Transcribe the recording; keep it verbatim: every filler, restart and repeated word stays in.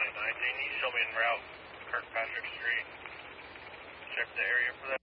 twenty-nine. Can you show me en route Kirkpatrick Street? Check the area for that.